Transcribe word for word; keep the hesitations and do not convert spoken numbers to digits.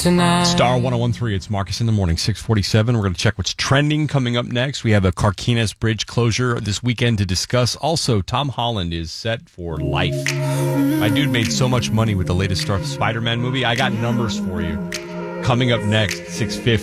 tonight. Star one oh one three, it's Marcus in the Morning, six forty-seven. We're going to check what's trending coming up next. We have a Carquinez Bridge closure this weekend to discuss. Also, Tom Holland is set for life. My dude made so much money with the latest Spider-Man movie. I got numbers for you. Coming up next, six fifty.